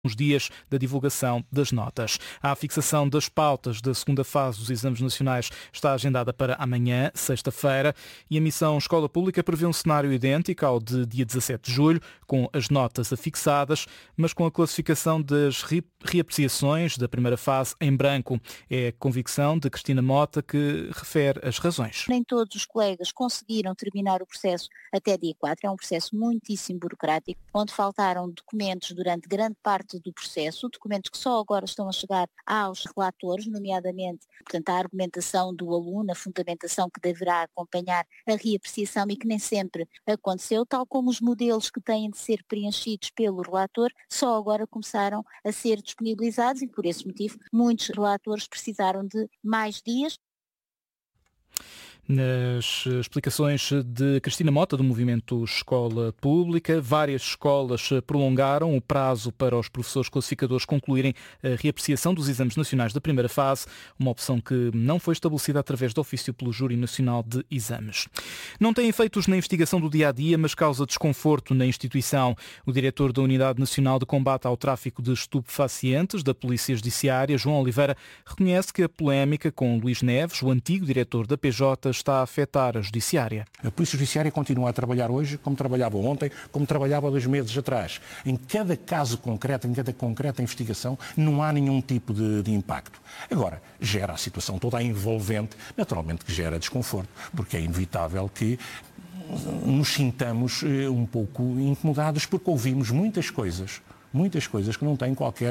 Os dias da divulgação das notas. A fixação das pautas da segunda fase dos exames nacionais está agendada para amanhã, sexta-feira, e a missão Escola Pública prevê um cenário idêntico ao de dia 17 de julho, com as notas afixadas, mas com a classificação das reapreciações da primeira fase em branco. É a convicção de Cristina Mota que refere as razões. Nem todos os colegas conseguiram terminar o processo até dia 4, é um processo muitíssimo burocrático, onde faltaram documentos durante grande parte do processo, documentos que só agora estão a chegar aos relatores, nomeadamente, portanto, a argumentação do aluno, a fundamentação que deverá acompanhar a reapreciação e que nem sempre aconteceu, tal como os modelos que têm de ser preenchidos pelo relator, só agora começaram a ser disponibilizados e, por esse motivo, muitos relatores precisaram de mais dias. Nas explicações de Cristina Mota, do Movimento Escola Pública, várias escolas prolongaram o prazo para os professores classificadores concluírem a reapreciação dos exames nacionais da primeira fase, uma opção que não foi estabelecida através do ofício pelo Júri Nacional de Exames. Não tem efeitos na investigação do dia-a-dia, mas causa desconforto na instituição. O diretor da Unidade Nacional de Combate ao Tráfico de Estupefacientes da Polícia Judiciária, João Oliveira, reconhece que a polémica com Luís Neves, o antigo diretor da PJ, está a afetar a Judiciária. A Polícia Judiciária continua a trabalhar hoje como trabalhava ontem, como trabalhava há 2 meses atrás. Em cada caso concreto, em cada concreta investigação, não há nenhum tipo de impacto. Agora, gera a situação toda envolvente, naturalmente que gera desconforto, porque é inevitável que nos sintamos um pouco incomodados porque ouvimos muitas coisas que não têm qualquer